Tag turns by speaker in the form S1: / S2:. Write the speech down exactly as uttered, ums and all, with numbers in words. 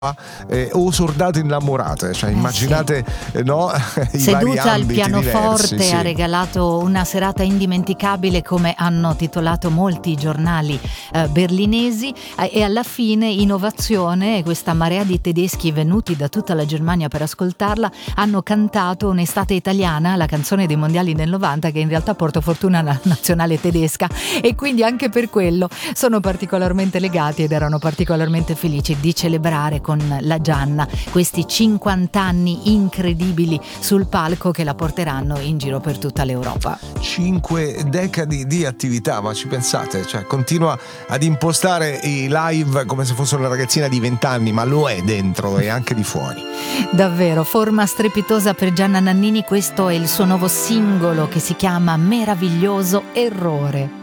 S1: Eh, o Soldate innamorate, cioè
S2: Eh,
S1: immaginate
S2: sì.
S1: eh, no? I
S2: Seduta
S1: vari
S2: al
S1: ambiti
S2: pianoforte
S1: diversi, sì.
S2: ha regalato una serata indimenticabile, come hanno titolato molti giornali eh, berlinesi, eh, e alla fine innovazione, questa marea di tedeschi venuti da tutta la Germania per ascoltarla hanno cantato Un'estate italiana, la canzone dei mondiali del novanta, che in realtà porta fortuna na- nazionale tedesca, e quindi anche per quello sono particolarmente legati ed erano particolarmente felici di celebrare con la Gianna questi cinquanta anni incredibili sul palco che la porteranno in giro per tutta l'Europa.
S1: Cinque decadi di attività, ma ci pensate? Cioè, continua ad impostare i live come se fosse una ragazzina di vent'anni, ma lo è dentro e anche di fuori.
S2: Davvero, forma strepitosa per Gianna Nannini. Questo è il suo nuovo singolo che si chiama Meraviglioso Errore.